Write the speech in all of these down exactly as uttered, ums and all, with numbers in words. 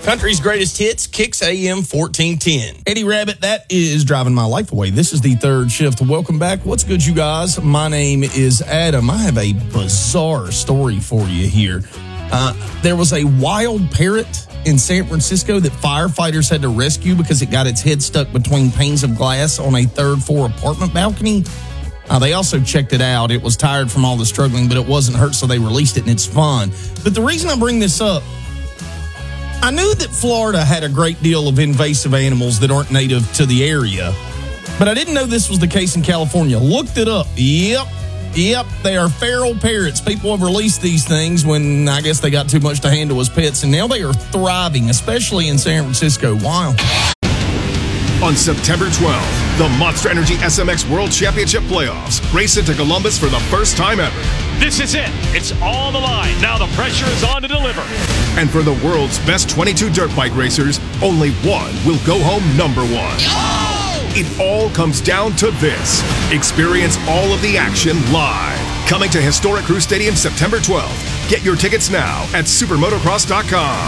Country's greatest hits, Kicks A M fourteen ten. Eddie Rabbit, that is driving my life away. This is the third shift. Welcome back. What's good, you guys? My name is Adam. I have a bizarre story for you here. Uh, there was a wild parrot in San Francisco that firefighters had to rescue because it got its head stuck between panes of glass on a third floor apartment balcony. Uh, they also checked it out. It was tired from all the struggling, but it wasn't hurt, so they released it, and it's fun. But the reason I bring this up, I knew that Florida had a great deal of invasive animals that aren't native to the area, but I didn't know this was the case in California. Looked it up. Yep. Yep, they are feral parrots. People have released these things when I guess they got too much to handle as pets, and now they are thriving, especially in San Francisco. Wow. On September twelfth, the Monster Energy S M X World Championship Playoffs race into Columbus for the first time ever. This is it. It's all the line. Now the pressure is on to deliver. And for the world's best twenty-two dirt bike racers, only one will go home number one. Oh! It all comes down to this. Experience all of the action live. Coming to historic Crew Stadium September twelfth. Get your tickets now at supermotocross dot com.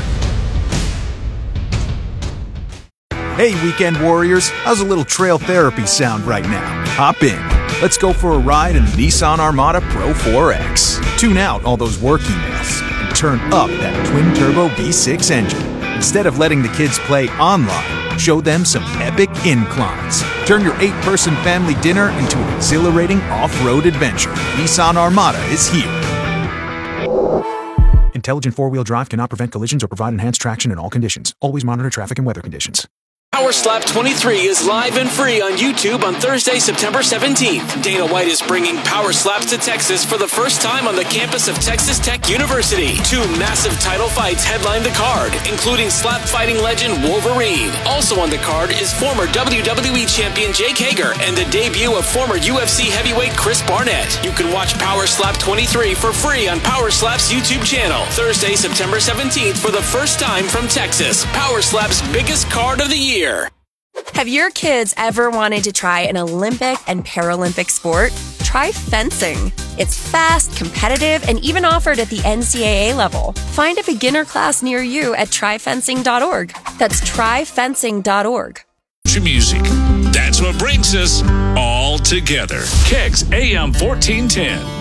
Hey, weekend warriors, how's a little trail therapy sound right now? Hop in. Let's go for a ride in the Nissan Armada Pro four X. Tune out all those work emails and turn up that twin-turbo V six engine. Instead of letting the kids play online, show them some epic inclines. Turn your eight-person family dinner into an exhilarating off-road adventure. Nissan Armada is here. Intelligent four-wheel drive cannot prevent collisions or provide enhanced traction in all conditions. Always monitor traffic and weather conditions. Power Slap twenty-three is live and free on YouTube on Thursday, September seventeenth. Dana White is bringing Power Slaps to Texas for the first time on the campus of Texas Tech University. Two massive title fights headline the card, including slap fighting legend Wolverine. Also on the card is former W W E champion Jake Hager and the debut of former U F C heavyweight Chris Barnett. You can watch Power Slap twenty-three for free on Power Slap's YouTube channel. Thursday, September seventeenth for the first time from Texas. Power Slap's biggest card of the year. Have your kids ever wanted to try an Olympic and Paralympic sport? Try fencing. It's fast, competitive, and even offered at the N C double A level. Find a beginner class near you at try fencing dot org. That's try fencing dot org. Music. That's what brings us all together. Kicks A M fourteen ten.